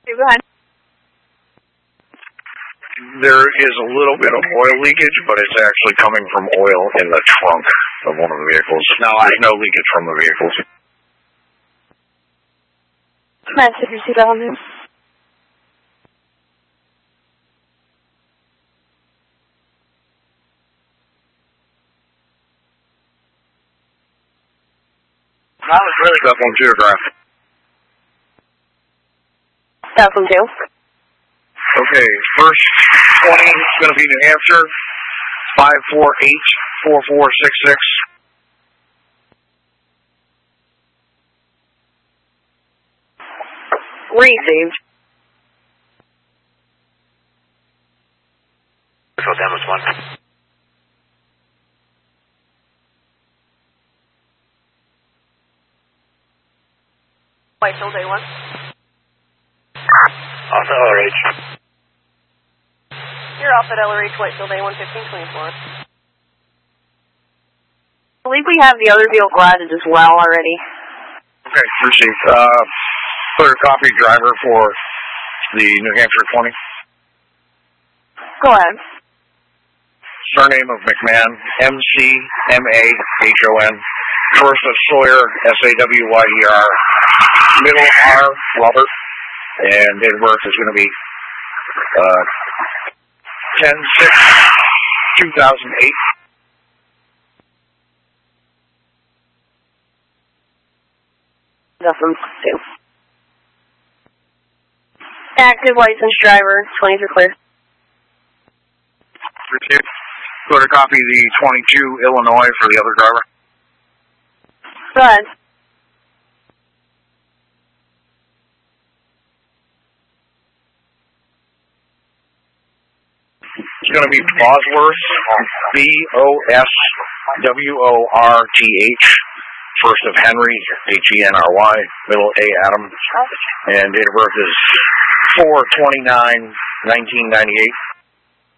Go ahead. There is a little bit of oil leakage, but it's actually coming from oil in the trunk of one of the vehicles. No, there's no leakage from the vehicles. Matt, take your seatbelt on there. That was really stuff on Geograph. Stuff on two. Okay, first 20 is going to be New Hampshire, 548-4466. Received. So that was one. Whitefield A1. Alpha LRH. You're off at LRH Whitefield A1 1524. I believe we have the other vehicle graded as well already. Okay, received. Clear copy driver for the New Hampshire 20. Go ahead. Surname of McMahon, M-C-M-A-H-O-N. First of Sawyer, S-A-W-Y-E-R. Middle R, Robert. And date of birth is going to be 10/6/2008. Nothing. Two. Active licensed driver, 20s are clear. Received. Go to copy the 22 Illinois for the other driver. Go ahead. It's going to be Bosworth, B-O-S-W-O-R-T-H. First of Henry, H-E-N-R-Y, middle A, Adam. And date of birth is 4/29/1998.